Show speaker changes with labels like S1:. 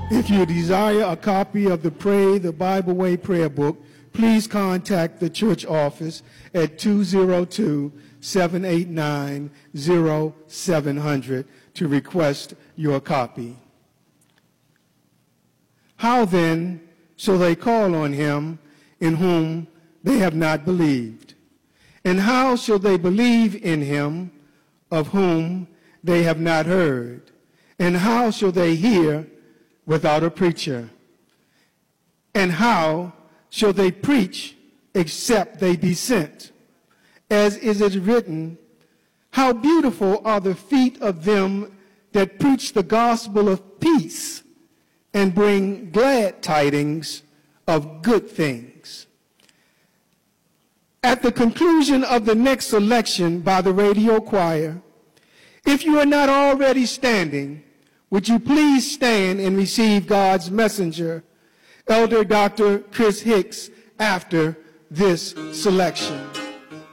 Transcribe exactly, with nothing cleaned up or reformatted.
S1: If you desire a copy of the Pray the Bible Way prayer book, please contact the church office at two oh two, seven eight nine, oh seven hundred to request your copy. How then shall they call on him in whom they have not believed? And how shall they believe in him of whom they have not heard? And how shall they hear without a preacher? And how shall they preach except they be sent? As is it written, how beautiful are the feet of them that preach the gospel of peace and bring glad tidings of good things. At the conclusion of the next selection by the radio choir, if you are not already standing, would you please stand and receive God's messenger, Elder Doctor Chris Hicks, after this selection.